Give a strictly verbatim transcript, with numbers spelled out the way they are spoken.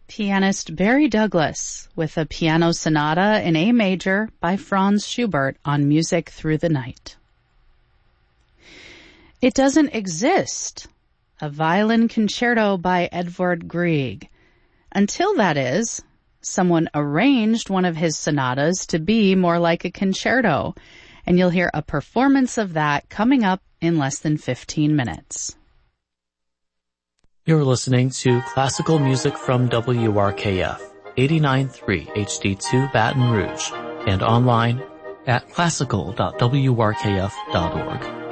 Pianist Barry Douglas with a piano sonata in A major by Franz Schubert on Music Through the Night. It Doesn't Exist, a violin concerto by Edvard Grieg. Until that is, someone arranged one of his sonatas to be more like a concerto, and you'll hear a performance of that coming up in less than fifteen minutes. You're listening to classical music from W R K F, eighty-nine point three H D two Baton Rouge, and online at classical dot w r k f dot org.